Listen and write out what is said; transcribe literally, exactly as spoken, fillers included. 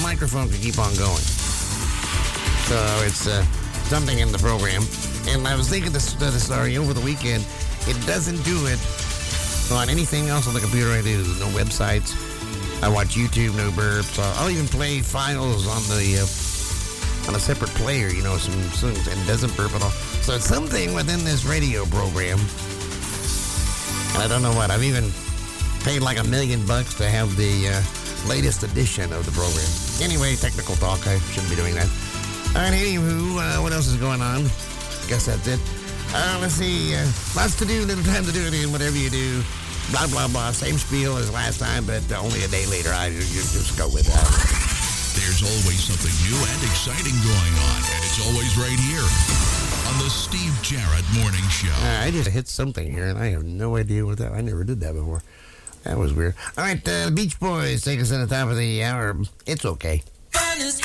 microphone could keep on going. So it's uh, something in the program. And I was thinking this, uh, this sorry, over the weekend, it doesn't do it on anything else on the computer I do. No websites. I watch YouTube, no burps. Uh, I'll even play files on the uh, on a separate player, you know, some songs, and it doesn't burp at all. So it's something within this radio program. And I don't know what. I've even paid like a million bucks to have the uh, latest edition of the program. Anyway, technical talk. I shouldn't be doing that. All right, anywho, uh, what else is going on? I guess that's it. Uh, let's see. Uh, lots to do, little time to do it in, whatever you do. Blah, blah, blah. Same spiel as last time, but only a day later. I you just go with that. There's always something new and exciting going on, and it's always right here on the Steve Jarrett Morning Show. Uh, I just hit something here, and I have no idea what that. I never did that before. That was weird. All right, uh, Beach Boys take us to the top of the hour. It's okay.